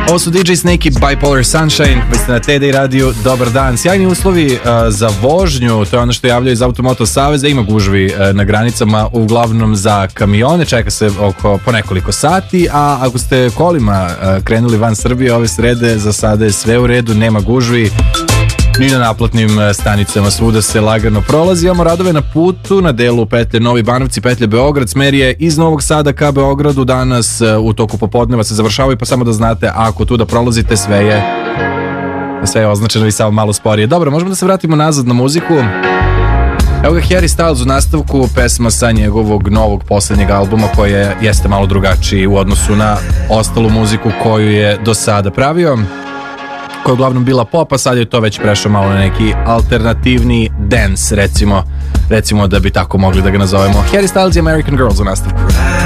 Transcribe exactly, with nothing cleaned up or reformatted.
Ovo su D J Snake i Bipolar Sunshine. Vi ste na T D radiju. Dobar dan. Sjajni uslovi uh, za vožnju. To je ono što javljaju iz Automoto Saveza. Ima gužvi uh, na granicama, uglavnom za kamione. Čeka se oko po nekoliko sati. A ako ste kolima uh, krenuli van Srbije ove srede, za sada je sve u redu. Nema gužvi ni na naplatnim stanicama, svuda se lagano prolazi. Imamo radove na putu na delu petlje Novi Banovci, petlje Beograd, smer je iz Novog Sada ka Beogradu. Danas u toku popodneva se završavaju, pa samo da znate, ako tu da prolazite, sve je sve je označeno i samo malo sporije. Dobro, možemo da se vratimo nazad na muziku. Evo ga Harry Styles u nastavku, pesma sa njegovog novog poslednjeg albuma, koja jeste malo drugačiji u odnosu na ostalu muziku koju je do sada pravio, koja je uglavnom bila pop, a sad je to već prešao malo na neki alternativni dance, recimo, recimo da bi tako mogli da ga nazovemo. Harry Styles i American Girls u nastavku.